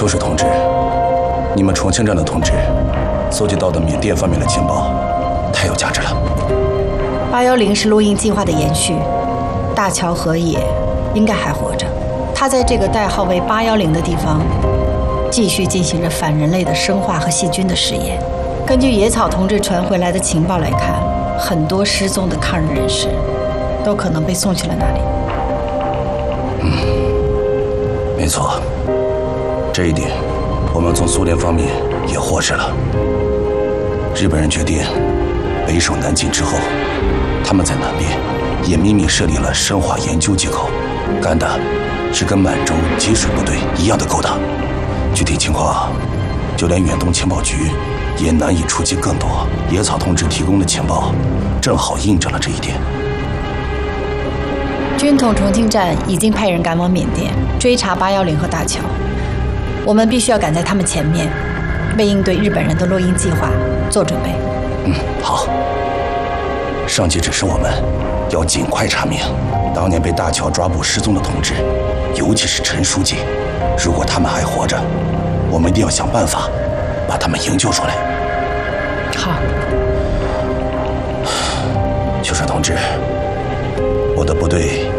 邱氏同志，你们重庆站的同志搜集到的缅甸方面的情报太有价值了。 810是录音计划的延续，大乔和也应该还活着。他在这个代号为810的地方，继续进行着反人类的生化和细菌的实验。根据野草同志传回来的情报来看，很多失踪的抗日人士都可能被送去了那里。 没错，这一点我们从苏联方面也获知了。日本人决定北守南进之后，他们在南边也秘密设立了生化研究机构，干的是跟满洲吉水部队一样的勾当。具体情况，就连远东情报局也难以出击更多。野草同志提供的情报，正好印证了这一点。 军统重庆站已经派人赶往缅甸追查810和大乔，我们必须要赶在他们前面，为应对日本人的录音计划做准备。 好。上级指示我们要尽快查明当年被大乔抓捕失踪的同志，尤其是陈书记。如果他们还活着，我们一定要想办法把他们营救出来。 好。 邱帅同志，我的部队